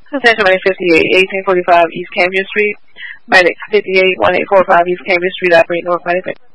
Attention, Medic 58, 1845 East Camden Street. Medic 58, 1845 East Camden Street, operating North Medic.